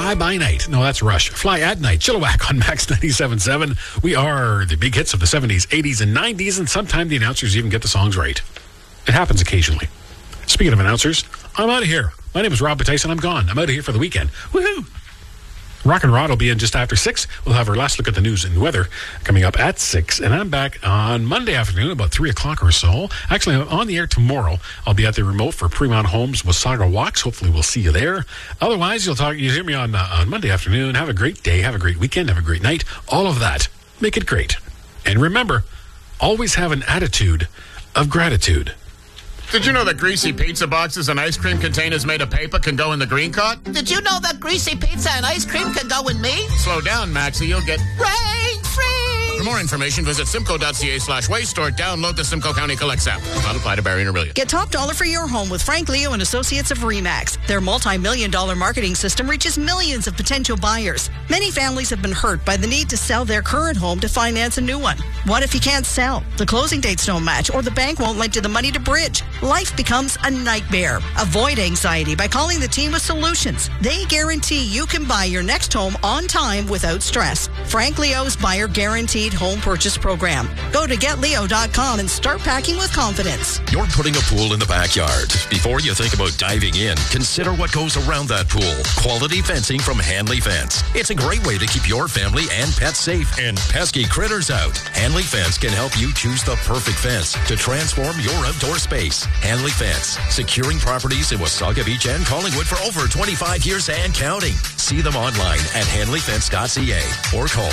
Fly by Night. No, that's Rush. Fly at Night. Chilliwack on Max 97.7. We are the big hits of the 70s, 80s, and 90s, and sometimes the announcers even get the songs right. It happens occasionally. Speaking of announcers, I'm out of here. My name is Rob Tyson. I'm gone. I'm out of here for the weekend. Woohoo! Rock and Rod will be in just after 6. We'll have our last look at the news and weather coming up at 6. And I'm back on Monday afternoon, about 3 o'clock or so. Actually, I'm on the air tomorrow. I'll be at the remote for Fremont Homes Wasaga Walks. Hopefully, we'll see you there. Otherwise, you'll hear me on Monday afternoon. Have a great day. Have a great weekend. Have a great night. All of that. Make it great. And remember, always have an attitude of gratitude. Did you know that greasy pizza boxes and ice cream containers made of paper can go in the green cart? Did you know that greasy pizza and ice cream can go in me? Slow down, Maxie. You'll get rain-free. For more information, visit simcoe.ca/waste or download the Simcoe County Collects app. Not apply to Barrie and Orillia. Get top dollar for your home with Frank Leo and Associates of RE/MAX. Their multi-million-dollar marketing system reaches millions of potential buyers. Many families have been hurt by the need to sell their current home to finance a new one. What if you can't sell? The closing dates don't match or the bank won't lend you the money to bridge. Life becomes a nightmare. Avoid anxiety by calling the team with solutions. They guarantee you can buy your next home on time without stress. Frank Leo's Buyer Guaranteed Home Purchase Program. Go to getleo.com and start packing with confidence. You're putting a pool in the backyard. Before you think about diving in, consider what goes around that pool. Quality fencing from Hanley Fence. It's a great way to keep your family and pets safe and pesky critters out. Hanley Fence can help you choose the perfect fence to transform your outdoor space. Hanley Fence, securing properties in Wasaga Beach and Collingwood for over 25 years and counting. See them online at hanleyfence.ca or call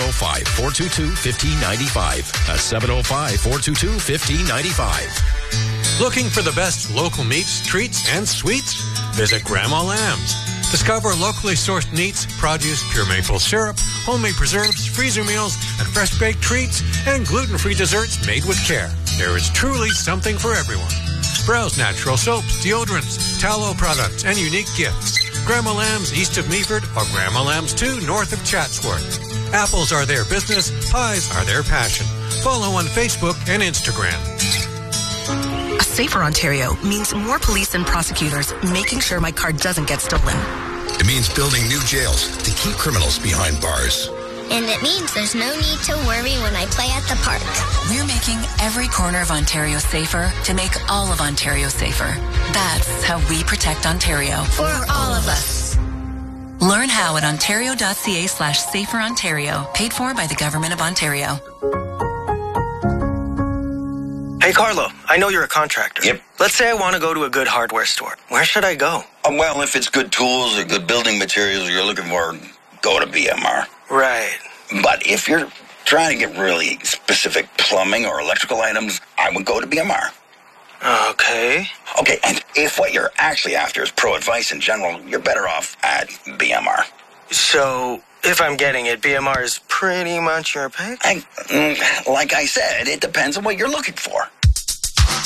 705-422-1595. That's 705-422-1595. Looking for the best local meats, treats, and sweets? Visit Grandma Lamb's. Discover locally sourced meats, produce, pure maple syrup, homemade preserves, freezer meals, and fresh-baked treats, and gluten-free desserts made with care. There is truly something for everyone. Browse natural soaps, deodorants, tallow products, and unique gifts. Grandma Lamb's east of Meaford or Grandma Lamb's 2 north of Chatsworth. Apples are their business, pies are their passion. Follow on Facebook and Instagram. A safer Ontario means more police and prosecutors making sure my car doesn't get stolen. It means building new jails to keep criminals behind bars. And it means there's no need to worry when I play at the park. We're making every corner of Ontario safer to make all of Ontario safer. That's how we protect Ontario. For all of us. Learn how at ontario.ca/saferontario. Paid for by the Government of Ontario. Hey, Carlo, I know you're a contractor. Yep. Let's say I want to go to a good hardware store. Where should I go? Well, if it's good tools or good building materials you're looking for, go to BMR. Right. But if you're trying to get really specific plumbing or electrical items, I would go to BMR. Okay. Okay, and if what you're actually after is pro advice in general, you're better off at BMR. So, if I'm getting it, BMR is pretty much your pick? Like I said, it depends on what you're looking for.